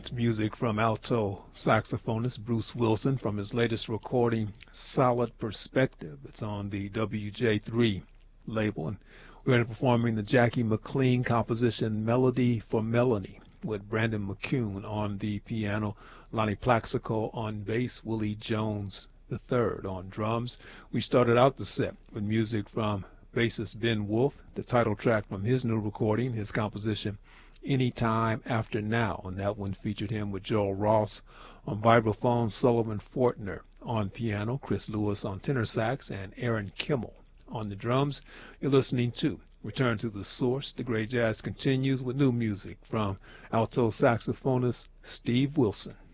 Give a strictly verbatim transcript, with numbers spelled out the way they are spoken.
It's music from alto saxophonist Bruce Wilson from his latest recording, Solid Perspective. It's on the W J three label. And we're going to be performing the Jackie McLean composition Melody for Melanie with Brandon McCune on the piano, Lonnie Plaxico on bass, Willie Jones the third on drums. We started out the set with music from bassist Ben Wolf, the title track from his new recording, his composition Anytime After Now, and that one featured him with Joel Ross on vibraphone, Sullivan Fortner on piano, Chris Lewis on tenor sax, and Aaron Kimmel on the drums. You're listening to Return to the Source. The Great Jazz continues with new music from alto saxophonist Steve Wilson.